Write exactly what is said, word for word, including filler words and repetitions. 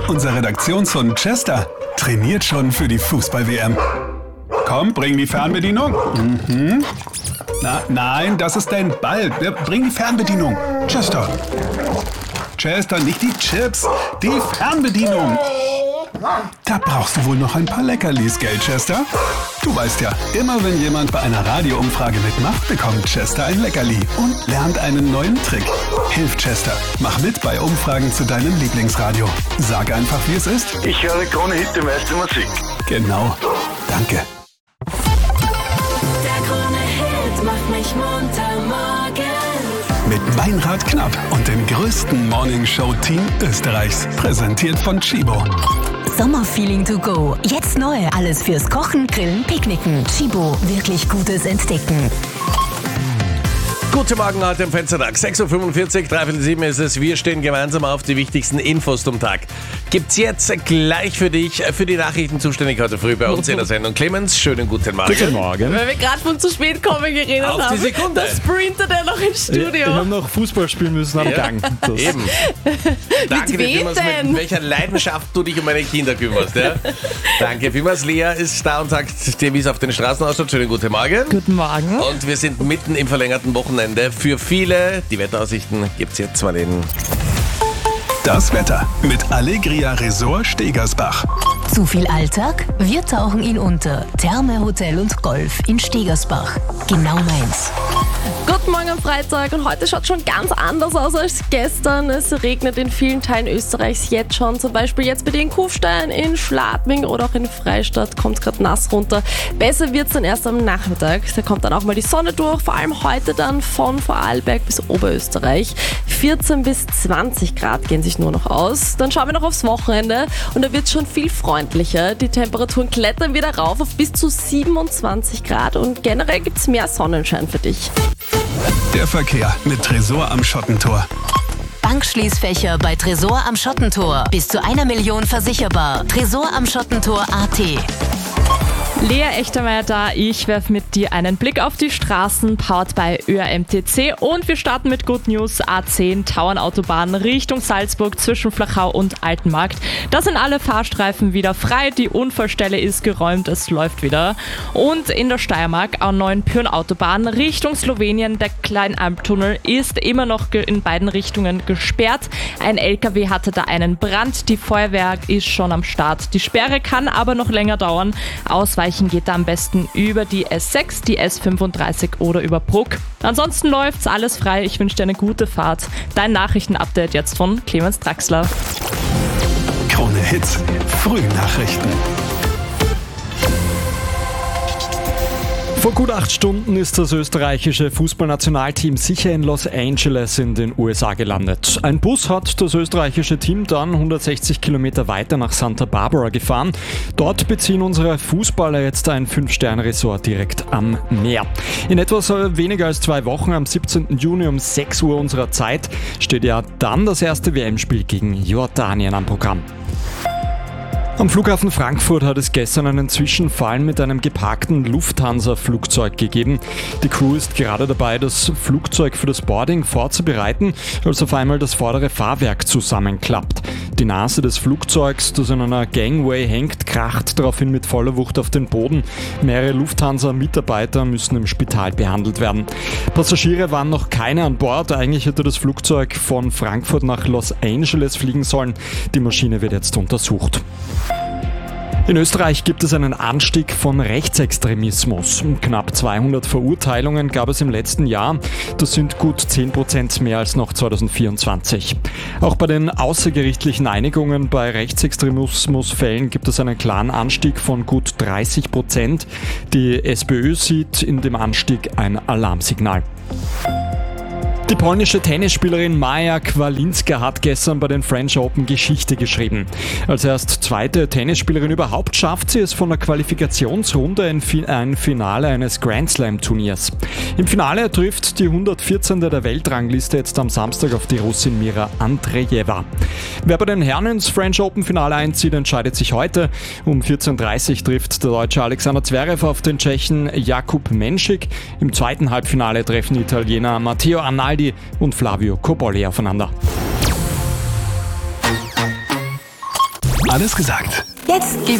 unser Redaktionshund Chester, trainiert schon für die Fußball-W M. Komm, bring die Fernbedienung. Mhm. Na, nein, das ist dein Ball. Bring die Fernbedienung. Chester. Chester, nicht die Chips, die Fernbedienung. Da brauchst du wohl noch ein paar Leckerlis, gell, Chester? Du weißt ja, immer wenn jemand bei einer Radioumfrage mitmacht, bekommt Chester ein Leckerli und lernt einen neuen Trick. Hilf Chester, mach mit bei Umfragen zu deinem Lieblingsradio. Sag einfach, wie es ist. Ich höre Krone Hit, die meiste Musik. Genau. Danke. Der Krone Hit macht mich munter morgens. Mit Meinrad Knapp und dem größten Morningshow-Team Österreichs. Präsentiert von Chibo. Sommerfeeling to go. Jetzt neu. Alles fürs Kochen, Grillen, Picknicken. Chibo. Wirklich Gutes entdecken. Guten Morgen heute im Fenstertag. sechs Uhr fünfundvierzig, dreiviertel sieben ist es. Wir stehen gemeinsam auf die wichtigsten Infos zum Tag. Gibt's jetzt gleich für dich, für die Nachrichten zuständig heute früh bei uns in der Sendung. Clemens, schönen guten Morgen. Guten Morgen. Weil wir gerade von zu spät kommen geredet Auf haben. die Sekunde. Da sprintet er noch ins Studio. Ich, ich habe noch Fußball spielen müssen am Ja, Gang. Das eben. Danke dir wem vielmals, denn? mit welcher Leidenschaft du dich um meine Kinder kümmerst. Ja? Danke vielmals. Lea ist da und sagt dir, wie es auf den Straßen ausschaut. Schönen guten Morgen. Guten Morgen. Und wir sind mitten im verlängerten Wochenende. Für viele, die Wetteraussichten gibt's jetzt mal den... Das Wetter mit Allegria Resort Stegersbach. Zu viel Alltag? Wir tauchen ihn unter. Therme, Hotel und Golf in Stegersbach. Genau meins. Guten Morgen am Freitag und heute schaut schon ganz anders aus als gestern. Es regnet in vielen Teilen Österreichs jetzt schon. Zum Beispiel jetzt bei dir in Kufstein, in Schladming oder auch in Freistadt kommt es gerade nass runter. Besser wird es dann erst am Nachmittag. Da kommt dann auch mal die Sonne durch. Vor allem heute dann von Vorarlberg bis Oberösterreich. vierzehn bis zwanzig Grad gehen sich nur noch aus. Dann schauen wir noch aufs Wochenende und da wird es schon viel freundlicher. Die Temperaturen klettern wieder rauf auf bis zu siebenundzwanzig Grad und generell gibt es mehr Sonnenschein für dich. Der Verkehr mit Tresor am Schottentor. Bankschließfächer bei Tresor am Schottentor. Bis zu einer Million versicherbar. Tresor am Schottentor A T. Lea Echtermeier da, ich werfe mit dir einen Blick auf die Straßen, powered by Ö R M T C und wir starten mit Good News. A zehn, Tauernautobahn Richtung Salzburg zwischen Flachau und Altenmarkt. Da sind alle Fahrstreifen wieder frei, die Unfallstelle ist geräumt, es läuft wieder. Und in der Steiermark A neun Pyrn-Autobahn Richtung Slowenien, der Kleinalmtunnel ist immer noch in beiden Richtungen gesperrt. Ein L K W hatte da einen Brand, die Feuerwehr ist schon am Start. Die Sperre kann aber noch länger dauern. Ausweichen geht da am besten über die S sechs, die S fünfunddreißig oder über Bruck. Ansonsten läuft's alles frei. Ich wünsche dir eine gute Fahrt. Dein Nachrichtenupdate jetzt von Clemens Draxler. Krone Hits, Frühnachrichten. Vor gut acht Stunden ist das österreichische Fußballnationalteam sicher in Los Angeles in den U S A gelandet. Ein Bus hat das österreichische Team dann hundertsechzig Kilometer weiter nach Santa Barbara gefahren. Dort beziehen unsere Fußballer jetzt ein fünf Sterne Resort direkt am Meer. In etwas weniger als zwei Wochen, am siebzehnten Juni um sechs Uhr unserer Zeit, steht ja dann das erste W M-Spiel gegen Jordanien am Programm. Am Flughafen Frankfurt hat es gestern einen Zwischenfall mit einem geparkten Lufthansa-Flugzeug gegeben. Die Crew ist gerade dabei, das Flugzeug für das Boarding vorzubereiten, als auf einmal das vordere Fahrwerk zusammenklappt. Die Nase des Flugzeugs, das an einer Gangway hängt, kracht daraufhin mit voller Wucht auf den Boden. Mehrere Lufthansa-Mitarbeiter müssen im Spital behandelt werden. Passagiere waren noch keine an Bord. Eigentlich hätte das Flugzeug von Frankfurt nach Los Angeles fliegen sollen. Die Maschine wird jetzt untersucht. In Österreich gibt es einen Anstieg von Rechtsextremismus. Knapp zweihundert Verurteilungen gab es im letzten Jahr. Das sind gut zehn Prozent mehr als noch zweitausendvierundzwanzig. Auch bei den außergerichtlichen Einigungen bei Rechtsextremismusfällen gibt es einen klaren Anstieg von gut dreißig Prozent. Die SPÖ sieht in dem Anstieg ein Alarmsignal. Die polnische Tennisspielerin Maja Kwalinska hat gestern bei den French Open Geschichte geschrieben. Als erst zweite Tennisspielerin überhaupt schafft sie es von der Qualifikationsrunde in ein Finale eines Grand Slam Turniers. Im Finale trifft die hundertvierzehnte der Weltrangliste jetzt am Samstag auf die Russin Mira Andreeva. Wer bei den Herren ins French Open Finale einzieht, entscheidet sich heute. Um vierzehn Uhr dreißig trifft der Deutsche Alexander Zverev auf den Tschechen Jakub Menšik. Im zweiten Halbfinale treffen die Italiener Matteo Arnaldi und Flavio Cobolli aufeinander. Alles gesagt. Jetzt